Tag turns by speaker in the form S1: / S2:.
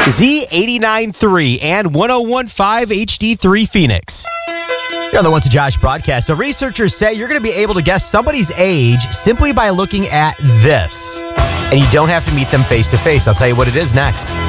S1: Z89.3 and 101.5 HD3 Phoenix. You're on the What's a Josh broadcast. So researchers say you're going to be able to guess somebody's age simply by looking at this. And you don't have to meet them face to face. I'll tell you what it is next.